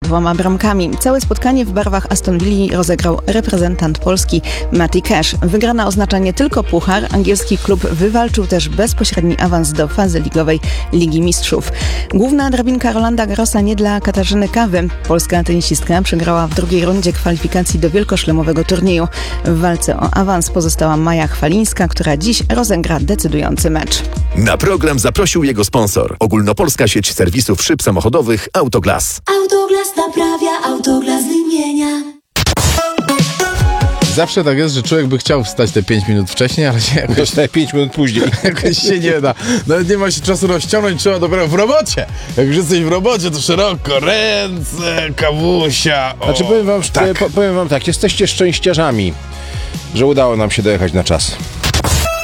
2 bramkami. Całe spotkanie w barwach Aston Villa rozegrał reprezentant Polski Matty Cash. Wygrana oznacza nie tylko puchar, angielski klub wywalczył też bezpośredni awans do fazy ligowej Ligi Mistrzów. Główna drabinka Rolanda Garrosa nie dla Katarzyny Kawy. Polska tenisistka przegrała w drugiej rundzie kwalifikacji do wielkoszlemowego turnieju. W walce o awans pozostała Maja Chwalińska, która dziś rozegra decydujący mecz. Na program zaprosił jego sponsor. Ogólnopolska sieć serwisów szyb samochodowych Autoglas. Autoglas naprawia, Autoglas wymienia. Zawsze tak jest, że człowiek by chciał wstać te 5 minut wcześniej, ale się jakoś... Dostaję 5 minut później. Jakoś się nie da. Nawet nie ma się czasu rozciągnąć, trzeba dopiero w robocie. Jak już jesteś w robocie, to szeroko ręce, kawusia. O, Znaczy powiem wam tak, jesteście szczęściarzami, że udało nam się dojechać na czas.